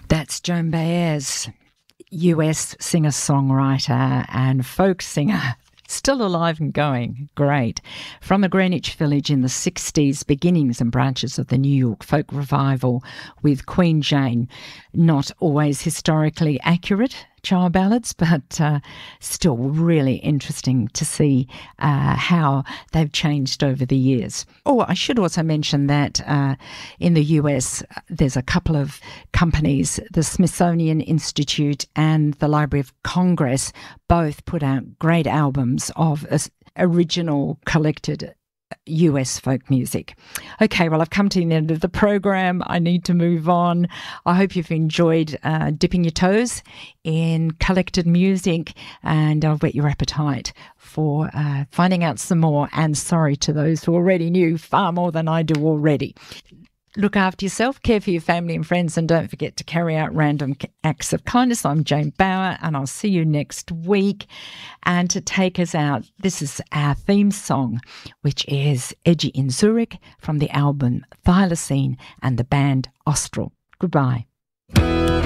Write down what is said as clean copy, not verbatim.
That's Joan Baez, US singer-songwriter and folk singer, still alive and going. Great. From a Greenwich village in the 60s, beginnings and branches of the New York folk revival with Queen Jane. Not always historically accurate child ballads, but still really interesting to see how they've changed over the years. Oh, I should also mention that in the US, there's a couple of companies, the Smithsonian Institute and the Library of Congress, both put out great albums of original collected US folk music. Okay, well, I've come to the end of the program. I need to move on. I hope you've enjoyed dipping your toes in collected music, and I'll whet your appetite for finding out some more. And sorry to those who already knew far more than I do already. Look after yourself, care for your family and friends, and don't forget to carry out random acts of kindness. I'm Jane Bauer, and I'll see you next week. And to take us out, this is our theme song, which is Edgy in Zurich from the album Thylacine and the band Austral. Goodbye.